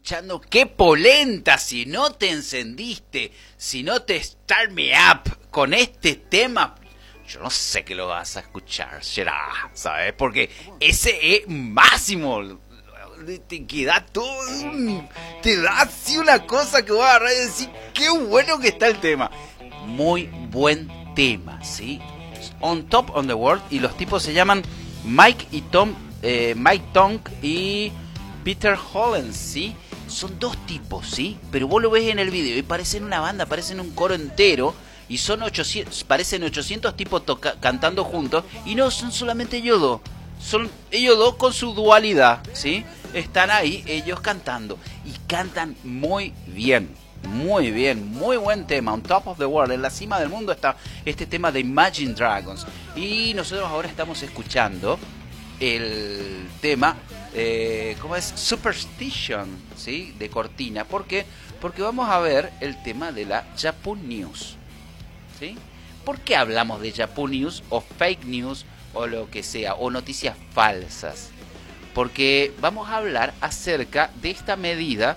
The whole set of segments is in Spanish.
escuchando, qué polenta, si no te encendiste, si no te start me up con este tema, yo no sé que lo vas a escuchar, será, ¿sabes? Porque ese es máximo, te da todo, te da así una cosa que vas a agarrar y decir, qué bueno que está el tema. Muy buen tema, ¿sí? On Top on the World, y los tipos se llaman Mike Tong y Peter Hollens, ¿sí? Son dos tipos, ¿sí? Pero vos lo ves en el video y parecen una banda, parecen un coro entero. Y son 800, parecen 800 tipos cantando juntos. Y no son solamente ellos dos. Son ellos dos con su dualidad, ¿sí? Están ahí ellos cantando. Y cantan muy bien. Muy bien, muy buen tema. On Top of the World, en la cima del mundo está este tema de Imagine Dragons. Y nosotros ahora estamos escuchando el tema, ¿cómo es? Superstition, ¿sí? De Cortina. ¿Por qué? Porque vamos a ver el tema de la Japun News, ¿sí? ¿Por qué hablamos de Japun News o fake news o lo que sea, o noticias falsas? Porque vamos a hablar acerca de esta medida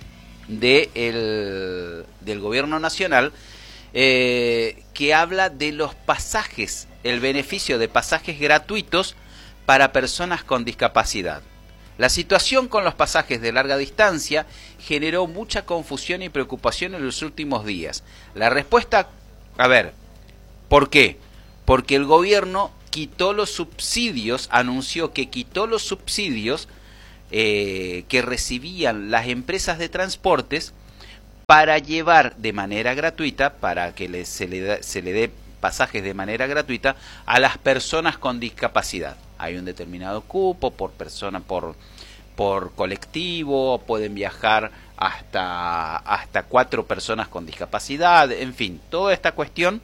del gobierno nacional, que habla de los pasajes, el beneficio de pasajes gratuitos para personas con discapacidad. La situación con los pasajes de larga distancia generó mucha confusión y preocupación en los últimos días. La respuesta, a ver, ¿por qué? Porque el gobierno quitó los subsidios, anunció que quitó los subsidios que recibían las empresas de transportes para llevar de manera gratuita, para que se le dé pasajes de manera gratuita a las personas con discapacidad. Hay un determinado cupo por persona, por colectivo, pueden viajar hasta 4 personas con discapacidad, en fin, toda esta cuestión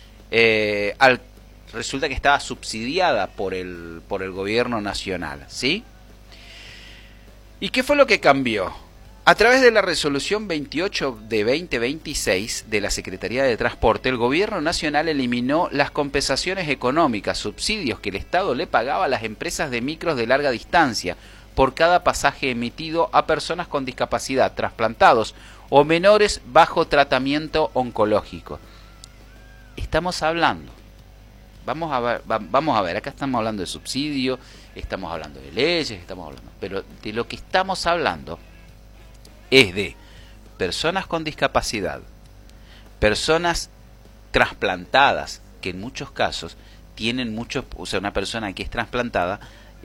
resulta que estaba subsidiada por el gobierno nacional, ¿sí? ¿Y qué fue lo que cambió? A través de la resolución 28 de 2026 de la Secretaría de Transporte, el gobierno nacional eliminó las compensaciones económicas, subsidios que el Estado le pagaba a las empresas de micros de larga distancia por cada pasaje emitido a personas con discapacidad, trasplantados o menores bajo tratamiento oncológico. Estamos hablando, vamos a ver, acá estamos hablando de subsidio, estamos hablando de leyes, pero de lo que estamos hablando es de personas con discapacidad, personas trasplantadas, que en muchos casos tienen o sea, una persona que es trasplantada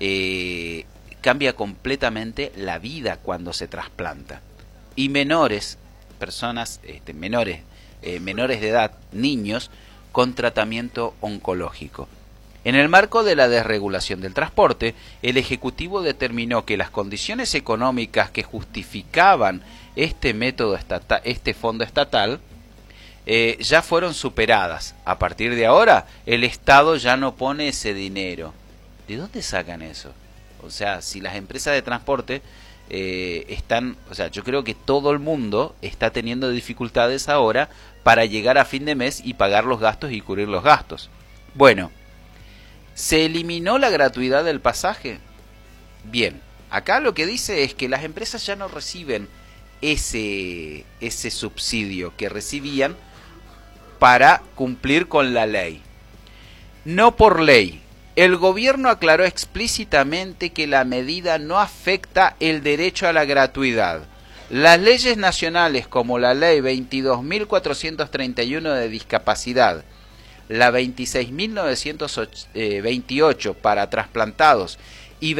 cambia completamente la vida cuando se trasplanta. Y menores, personas menores de edad, niños con tratamiento oncológico. En el marco de la desregulación del transporte, el Ejecutivo determinó que las condiciones económicas que justificaban este método este fondo estatal ya fueron superadas. A partir de ahora, el Estado ya no pone ese dinero. ¿De dónde sacan eso? O sea, si las empresas de transporte o sea, yo creo que todo el mundo está teniendo dificultades ahora para llegar a fin de mes y pagar los gastos y cubrir los gastos. Bueno, ¿se eliminó la gratuidad del pasaje? Bien, acá lo que dice es que las empresas ya no reciben ese subsidio que recibían para cumplir con la ley. No por ley. El gobierno aclaró explícitamente que la medida no afecta el derecho a la gratuidad. Las leyes nacionales como la Ley 22.431 de discapacidad, la 26.928 para trasplantados y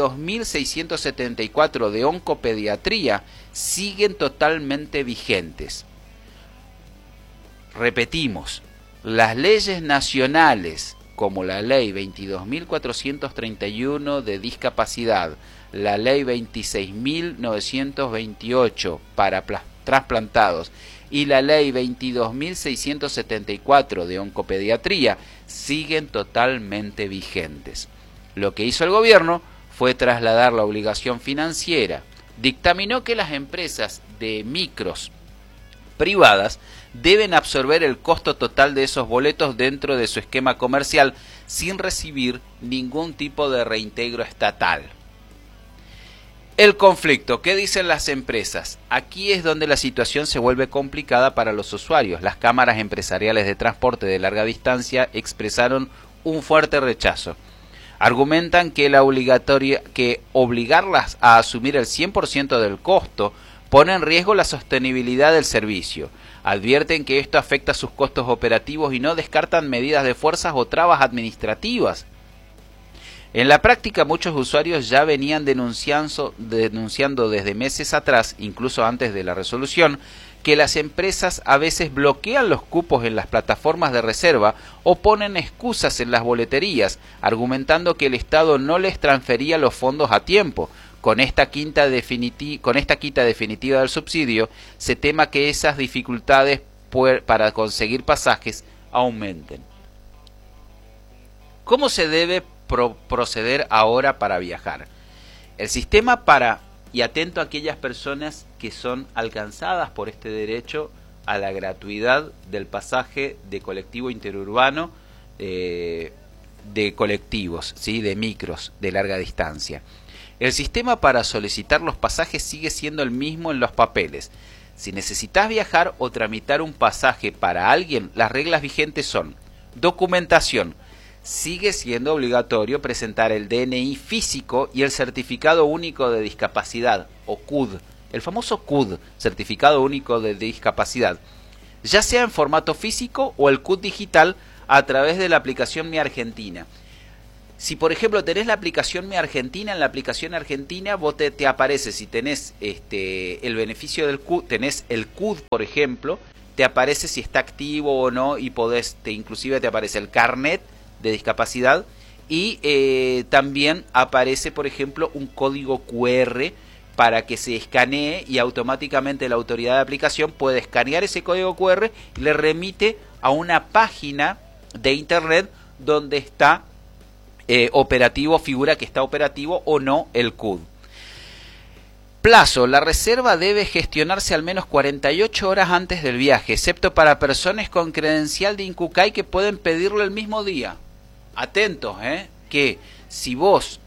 22.674 de oncopediatría siguen totalmente vigentes. Repetimos, las leyes nacionales como la Ley 22.431 de discapacidad, la Ley 26.928 para trasplantados y la Ley 22.674 de oncopediatría siguen totalmente vigentes. Lo que hizo el gobierno fue trasladar la obligación financiera. Dictaminó que las empresas de micros privadas deben absorber el costo total de esos boletos dentro de su esquema comercial sin recibir ningún tipo de reintegro estatal. El conflicto, ¿qué dicen las empresas? Aquí es donde la situación se vuelve complicada para los usuarios. Las cámaras empresariales de transporte de larga distancia expresaron un fuerte rechazo. Argumentan que obligarlas a asumir el 100% del costo pone en riesgo la sostenibilidad del servicio. Advierten que esto afecta sus costos operativos y no descartan medidas de fuerzas o trabas administrativas. En la práctica, muchos usuarios ya venían denunciando desde meses atrás, incluso antes de la resolución, que las empresas a veces bloquean los cupos en las plataformas de reserva o ponen excusas en las boleterías, argumentando que el Estado no les transfería los fondos a tiempo. Con esta quita definitiva del subsidio, se tema que esas dificultades para conseguir pasajes aumenten. ¿Cómo se debe proceder ahora para viajar? El sistema y atento a aquellas personas que son alcanzadas por este derecho a la gratuidad del pasaje de colectivo interurbano, de colectivos, ¿sí? De micros de larga distancia. El sistema para solicitar los pasajes sigue siendo el mismo en los papeles. Si necesitas viajar o tramitar un pasaje para alguien, las reglas vigentes son: documentación. Sigue siendo obligatorio presentar el DNI físico y el Certificado Único de Discapacidad, o CUD, el famoso CUD, Certificado Único de Discapacidad, ya sea en formato físico o el CUD digital a través de la aplicación Mi Argentina. Si por ejemplo tenés la aplicación Mi Argentina, en la aplicación Argentina vos te aparece, si tenés el beneficio del CUD, tenés el CUD por ejemplo, te aparece si está activo o no, y inclusive te aparece el carnet de discapacidad, y también aparece por ejemplo un código QR para que se escanee, y automáticamente la autoridad de aplicación puede escanear ese código QR y le remite a una página de internet donde está operativo, figura que está operativo o no el CUD. Plazo: la reserva debe gestionarse al menos 48 horas antes del viaje, excepto para personas con credencial de Incucay que pueden pedirlo el mismo día. Atentos, que si vos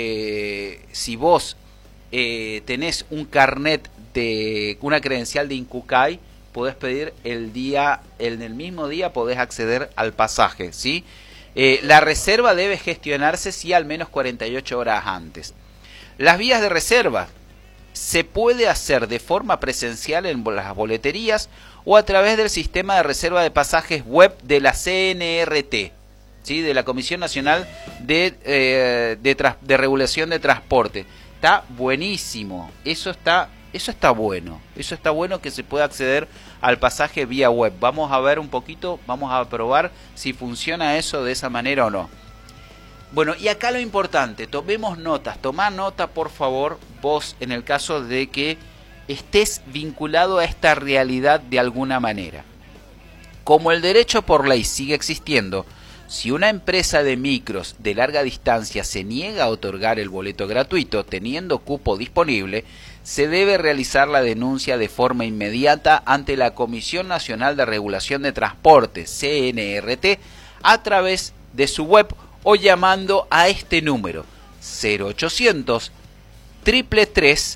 tenés un carnet de una credencial de Incucay, podés pedir en el mismo día podés acceder al pasaje, ¿sí? La reserva debe gestionarse sí al menos 48 horas antes. Las vías de reserva se puede hacer de forma presencial en las boleterías o a través del sistema de reserva de pasajes web de la CNRT, ¿sí? De la Comisión Nacional de Regulación de Transporte. Está buenísimo, eso está bueno, que se pueda acceder al pasaje vía web. Vamos a ver un poquito, vamos a probar si funciona eso de esa manera o no. Bueno, y acá lo importante, tomemos notas, tomá nota por favor, vos en el caso de que estés vinculado a esta realidad de alguna manera. Como el derecho por ley sigue existiendo, si una empresa de micros de larga distancia se niega a otorgar el boleto gratuito teniendo cupo disponible, se debe realizar la denuncia de forma inmediata ante la Comisión Nacional de Regulación de Transporte, CNRT, a través de su web o llamando a este número 0800 333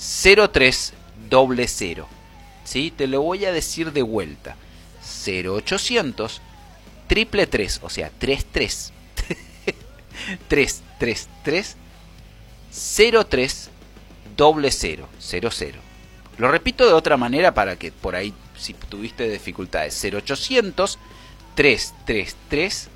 0300. ¿Sí? Te lo voy a decir de vuelta. 0800 333, o sea, 33 333 0300. Lo repito de otra manera para que por ahí si tuviste dificultades. 0800 333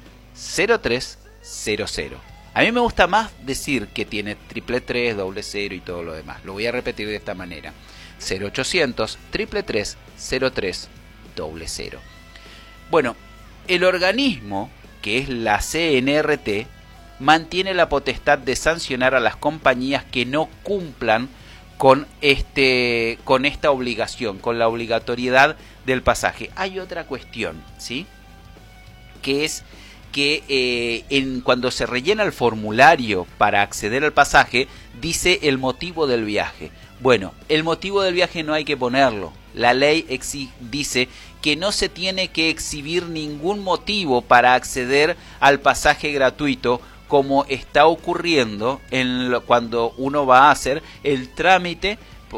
0300. A mí me gusta más decir que tiene 333, 00 y todo lo demás. Lo voy a repetir de esta manera. 0800 333 0300. Bueno, el organismo, que es la CNRT, mantiene la potestad de sancionar a las compañías que no cumplan con esta obligación, con la obligatoriedad del pasaje. Hay otra cuestión, ¿sí? Que es que cuando se rellena el formulario para acceder al pasaje, dice el motivo del viaje. Bueno, el motivo del viaje no hay que ponerlo. La ley dice que no se tiene que exhibir ningún motivo para acceder al pasaje gratuito como está ocurriendo cuando uno va a hacer el trámite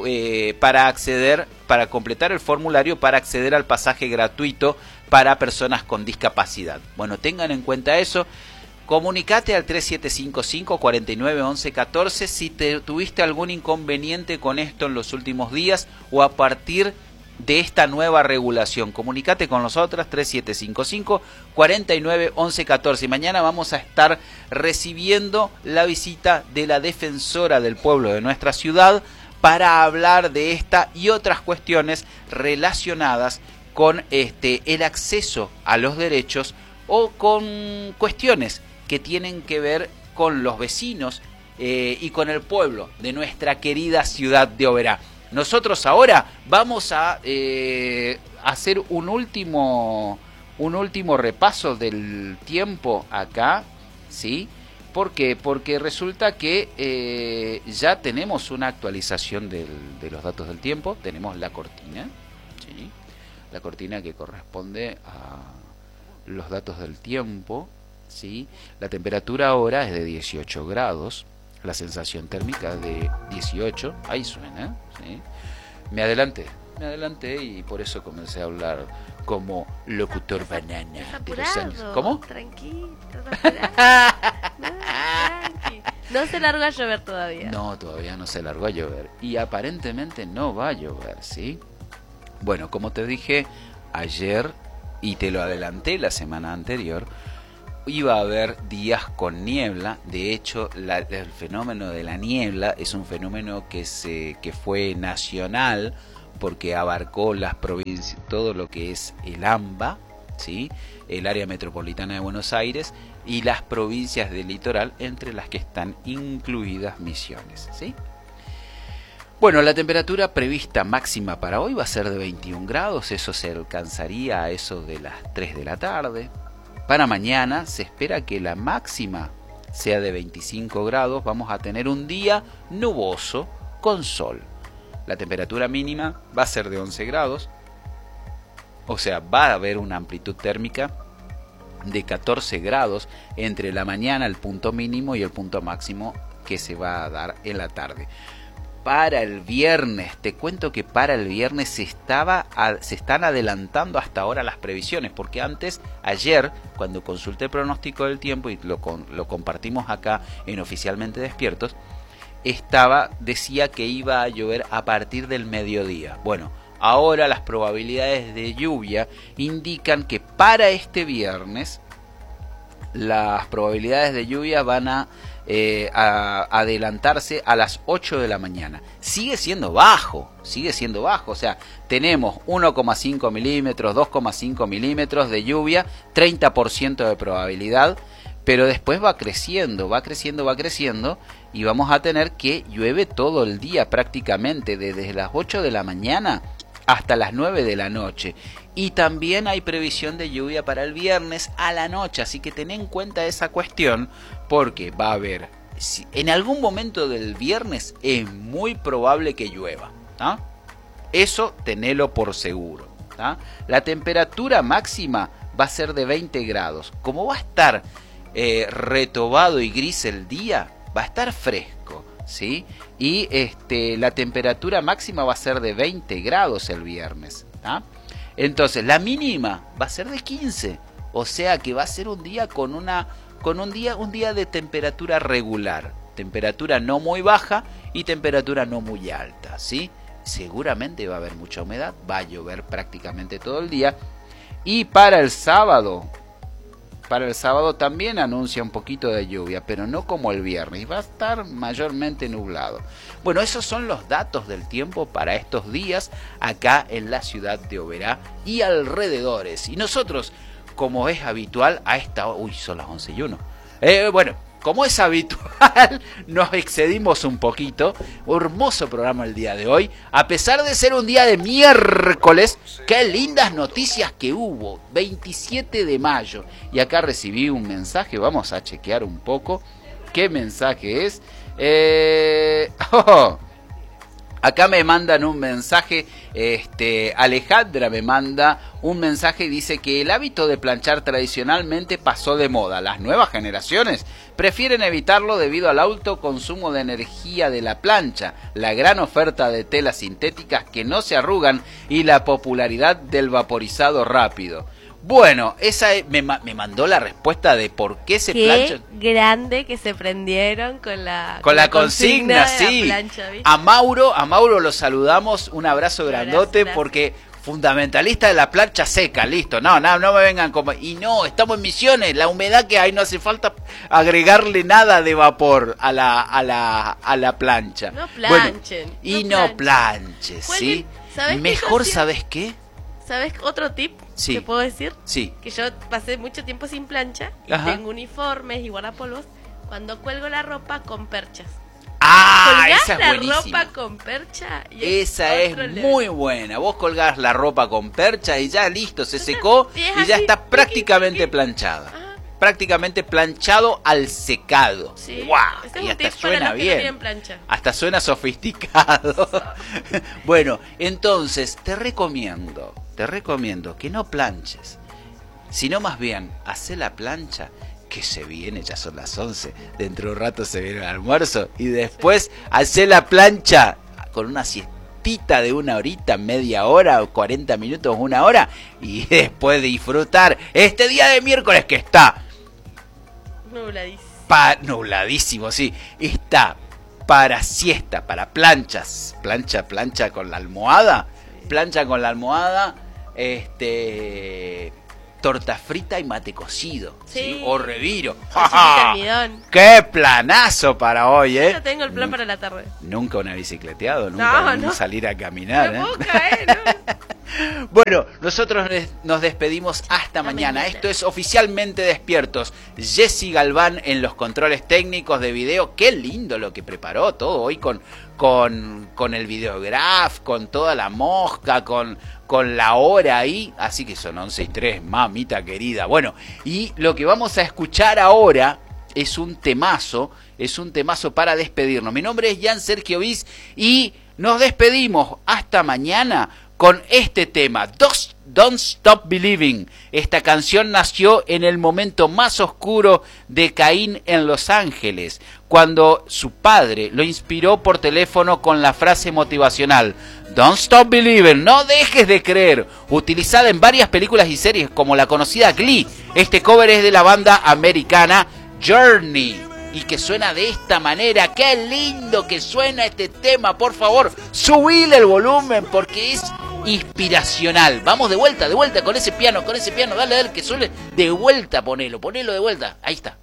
para completar el formulario para acceder al pasaje gratuito para personas con discapacidad. Bueno, tengan en cuenta eso. Comunicate al 3755 49 11 14 si tuviste algún inconveniente con esto en los últimos días o a partir de esta nueva regulación. Comunicate con nosotras 3755 49 11 14 y mañana vamos a estar recibiendo la visita de la defensora del pueblo de nuestra ciudad para hablar de esta y otras cuestiones relacionadas con el acceso a los derechos o con cuestiones que tienen que ver con los vecinos y con el pueblo de nuestra querida ciudad de Oberá. Nosotros ahora vamos a hacer un último repaso del tiempo acá, ¿sí? ¿Por qué? Porque resulta que ya tenemos una actualización de los datos del tiempo, tenemos la cortina, ¿sí? La cortina que corresponde a los datos del tiempo, ¿sí? La temperatura ahora es de 18 grados. La sensación térmica de 18, ahí suena, ¿sí? Me adelanté y por eso comencé a hablar como locutor banana de los años. ¿Cómo? Tranquilo, no se largó a llover todavía. No, todavía no se largó a llover y aparentemente no va a llover, ¿sí? Bueno, como te dije ayer y te lo adelanté la semana anterior, iba a haber días con niebla. De hecho, el fenómeno de la niebla es un fenómeno que fue nacional porque abarcó las provincias, todo lo que es el AMBA, ¿sí? El área metropolitana de Buenos Aires y las provincias del litoral, entre las que están incluidas Misiones, ¿sí? Bueno, la temperatura prevista máxima para hoy va a ser de 21 grados, eso se alcanzaría a eso de las 3 de la tarde. Para mañana se espera que la máxima sea de 25 grados, vamos a tener un día nuboso con sol. La temperatura mínima va a ser de 11 grados, o sea, va a haber una amplitud térmica de 14 grados entre la mañana, el punto mínimo, y el punto máximo que se va a dar en la tarde. Para el viernes, te cuento que para el viernes se están adelantando hasta ahora las previsiones, porque ayer, cuando consulté el pronóstico del tiempo y lo compartimos acá en Oficialmente Despiertos, decía que iba a llover a partir del mediodía. Bueno, ahora las probabilidades de lluvia indican que para este viernes las probabilidades de lluvia van a adelantarse a las 8 de la mañana. Sigue siendo bajo, o sea, tenemos 1,5 milímetros, 2,5 milímetros de lluvia, 30% de probabilidad, pero después va creciendo y vamos a tener que llueve todo el día prácticamente, desde las 8 de la mañana hasta las 9 de la noche. Y también hay previsión de lluvia para el viernes a la noche, así que ten en cuenta esa cuestión, porque va a haber, en algún momento del viernes es muy probable que llueva, ¿tá? Eso tenelo por seguro, ¿tá? La temperatura máxima va a ser de 20 grados. Como va a estar retobado y gris el día, va a estar fresco, ¿sí? Y la temperatura máxima va a ser de 20 grados el viernes, ¿tá? Entonces la mínima va a ser de 15, o sea que va a ser un día un día de temperatura regular, temperatura no muy baja y temperatura no muy alta, ¿sí? Seguramente va a haber mucha humedad, va a llover prácticamente todo el día. Y para el sábado también anuncia un poquito de lluvia, pero no como el viernes, va a estar mayormente nublado. Bueno, esos son los datos del tiempo para estos días acá en la ciudad de Oberá y alrededores. Y nosotros, como es habitual, a esta hora, son las 11:01. Bueno, como es habitual, nos excedimos un poquito. Hermoso programa el día de hoy. A pesar de ser un día de miércoles, qué lindas noticias que hubo. 27 de mayo. Y acá recibí un mensaje, vamos a chequear un poco qué mensaje es. Acá me mandan un mensaje, Alejandra me manda un mensaje y dice que el hábito de planchar tradicionalmente pasó de moda. Las nuevas generaciones prefieren evitarlo debido al alto consumo de energía de la plancha, la gran oferta de telas sintéticas que no se arrugan y la popularidad del vaporizado rápido. Bueno, esa me mandó la respuesta de por qué se plancha. Qué grande que se prendieron con la consigna, de sí. la plancha, ¿viste? A Mauro lo saludamos, un abrazo grandote, Gracias. porque fundamentalista de la plancha seca, listo. No me vengan como... Y no, estamos en Misiones, la humedad que hay, no hace falta agregarle nada de vapor a la plancha. No planchen. Bueno, y no planches, ¿sí? ¿Sabés Mejor, qué? ¿sabes qué? ¿Sabes otro tip Sí. que puedo decir? Sí. Que yo pasé mucho tiempo sin plancha, y Ajá. tengo uniformes y guardapolvos, cuando cuelgo la ropa con perchas. Ah, Colgás esa es la buenísima. ropa con percha y Esa es otro level. muy buena. Vos colgás la ropa con percha y ya listo, se secó Y es y ya así, está prácticamente tiqui. planchada. Ajá. Prácticamente planchado al secado. Sí. ¡Guau! Ese es Y un hasta tip para suena los que no bien. tienen plancha. Hasta suena sofisticado. Bueno, entonces te recomiendo que no planches, sino más bien hacé la plancha, que se viene, ya son las 11, dentro de un rato se viene el almuerzo, y después hacé la plancha con una siestita de una horita, media hora, o 40 minutos, una hora, y después disfrutar este día de miércoles que está Nubladísimo. nubladísimo, sí, está para siesta, para planchas, plancha con la almohada, torta frita y mate cocido, ¿sí? O reviro. ¡Ja, ja! Almidón. ¡Qué planazo para hoy, Ya tengo el plan para la tarde. Nunca una bicicleteado, nunca No. salir a caminar, No puedo caer, ¿no? Bueno, nosotros nos despedimos hasta mañana. Esto es Oficialmente Despiertos. Jessy Galván en los controles técnicos de video. Qué lindo lo que preparó todo hoy con el videograf, con toda la mosca, con la hora ahí. Así que son 11:03, mamita querida. Bueno, y lo que vamos a escuchar ahora es un temazo para despedirnos. Mi nombre es Jan Sergio Bis y nos despedimos hasta mañana con este tema, Don't Stop Believing. Esta canción nació en el momento más oscuro de Caín en Los Ángeles, cuando su padre lo inspiró por teléfono con la frase motivacional, Don't Stop Believing, no dejes de creer, utilizada en varias películas y series como la conocida Glee. Este cover es de la banda americana Journey y que suena de esta manera. ¡Qué lindo que suena este tema! Por favor, subile el volumen porque es inspiracional. Vamos de vuelta con ese piano, dale, que suele de vuelta, ponelo de vuelta. Ahí está.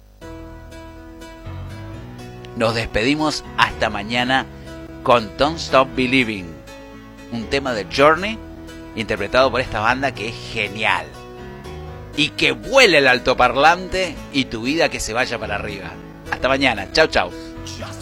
Nos despedimos hasta mañana con Don't Stop Believing, un tema de Journey interpretado por esta banda que es genial. Y que vuele el altoparlante y tu vida que se vaya para arriba. Hasta mañana. Chau, chau.